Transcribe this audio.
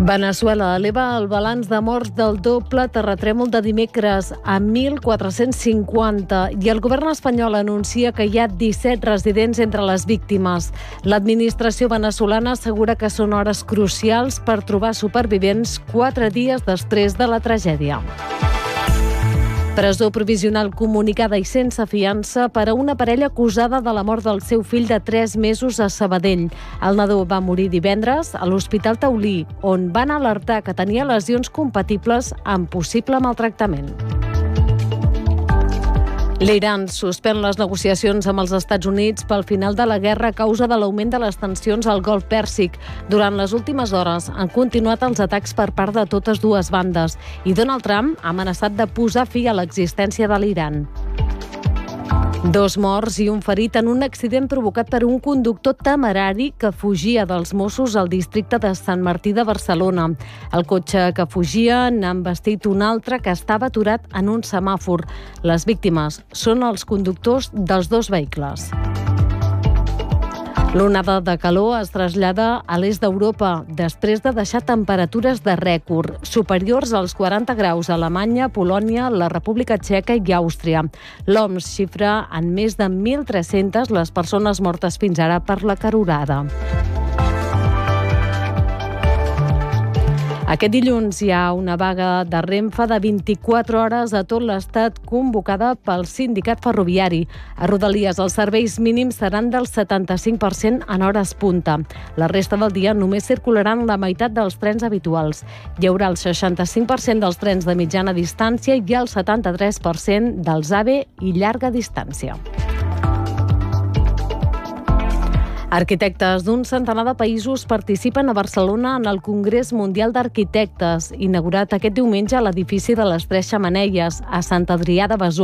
Veneçuela eleva el balanç de morts del doble terratrèmol de dimecres a 1.450 i el govern espanyol anuncia que hi ha 17 residents entre les víctimes. L'administració veneçolana assegura que són hores crucials per trobar supervivents 4 dies després de la tragèdia. Presó provisional comunicada i sense fiança per a una parella acusada de la mort del seu fill de 3 mesos a Sabadell. El nadó va morir divendres a l'Hospital Taulí, on van alertar que tenia lesions compatibles amb possible maltractament. L'Iran suspèn les negociacions amb els Estats Units pel final de la guerra a causa de l'augment de les tensions al Golf Pèrsic. Durant les últimes hores han continuat els atacs per part de totes dues bandes i Donald Trump ha amenaçat de posar fi a l'existència de l'Iran. 2 morts i un ferit en un accident provocat per un conductor temerari que fugia dels Mossos al districte de Sant Martí de Barcelona. El cotxe que fugia n'ha embestit un altre que estava aturat en un semàfor. Les víctimes són els conductors dels 2 vehicles. L'onada de calor es trasllada a l'est d'Europa després de deixar temperatures de rècord, superiors als 40 graus a Alemanya, Polònia, la República Txeca i Àustria. L'OMS xifra en més de 1.300 les persones mortes fins ara per la calorada. Aquest dilluns hi ha una vaga de Renfe de 24 hores a tot l'estat convocada pel sindicat ferroviari. A Rodalies els serveis mínims seran del 75% en hores punta. La resta del dia només circularan la meitat dels trens habituals. Hi haurà el 65% dels trens de mitjana distància i el 73% dels AVE i llarga distància. Arquitectes d'un centenar de països participen a Barcelona en el Congrés Mundial d'Arquitectes, inaugurat aquest diumenge a l'edifici de les 3 Xemeneies, a Sant Adrià de Besòs.